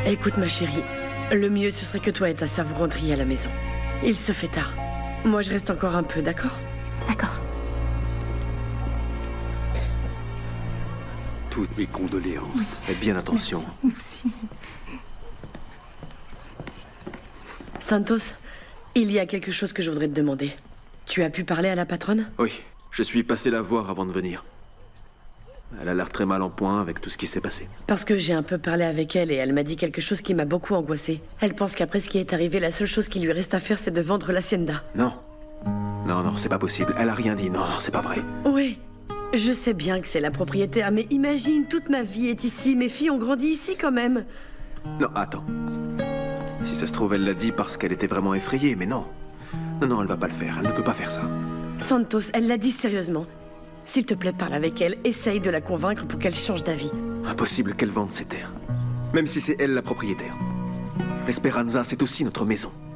Écoute, ma chérie, le mieux, ce serait que toi et ta sœur vous rentriez à la maison. Il se fait tard. Moi, je reste encore un peu, d'accord? D'accord. Toutes mes condoléances. Faites bien attention. Merci. Santos, il y a quelque chose que je voudrais te demander. Tu as pu parler à la patronne? Oui, je suis passé la voir avant de venir. Elle a l'air très mal en point avec tout ce qui s'est passé. Parce que j'ai un peu parlé avec elle et elle m'a dit quelque chose qui m'a beaucoup angoissée. Elle pense qu'après ce qui est arrivé, la seule chose qui lui reste à faire, c'est de vendre l'hacienda. Non. Non, c'est pas possible. Elle a rien dit. Non, c'est pas vrai. Oui, je sais bien que c'est la propriétaire, mais imagine, toute ma vie est ici. Mes filles ont grandi ici quand même. Non, attends. Si ça se trouve, elle l'a dit parce qu'elle était vraiment effrayée, mais non. Non, elle va pas le faire. Elle ne peut pas faire ça. Santos, elle l'a dit sérieusement. S'il te plaît, parle avec elle. Essaye de la convaincre pour qu'elle change d'avis. Impossible qu'elle vende ses terres. Même si c'est elle la propriétaire. L'Esperanza, c'est aussi notre maison.